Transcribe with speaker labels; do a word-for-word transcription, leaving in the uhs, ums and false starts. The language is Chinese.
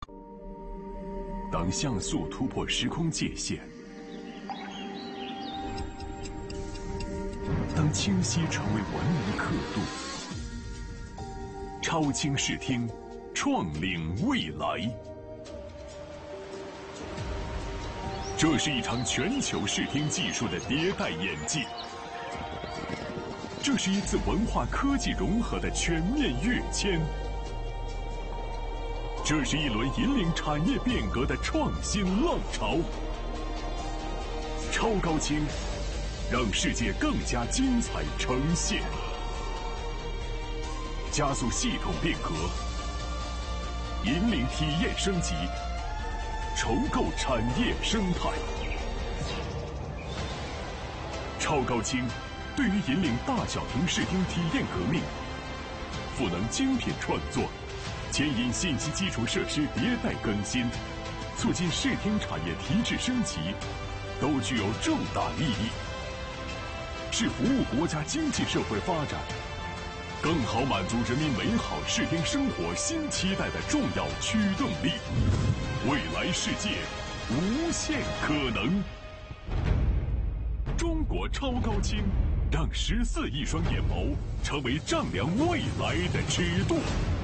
Speaker 1: 当像素突破时空界限，当清晰成为文明刻度，超清视听，创领未来。这是一场全球视听技术的迭代演进，这是一次文化科技融合的全面跃迁，这是一轮引领产业变革的创新浪潮。超高清，让世界更加精彩呈现，加速系统变革，引领体验升级，重构产业生态。超高清对于引领大小屏视听体验革命，赋能精品创作，牵引信息基础设施迭代更新，促进视听产业提质升级，都具有重大意义，是服务国家经济社会发展，更好满足人民美好视听生活新期待的重要驱动力。未来世界，无限可能。中国超高清，让十四亿双眼眸成为丈量未来的尺度。